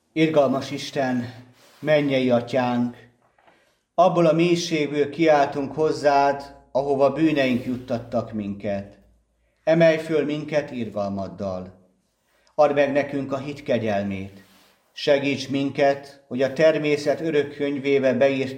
Irgalmas Isten, mennyei atyánk, abból a mélységből kiáltunk hozzád, ahova bűneink juttattak minket. Emelj föl minket irgalmaddal. Add meg nekünk a hit kegyelmét. Segíts minket, hogy a természet örök könyvébe beírt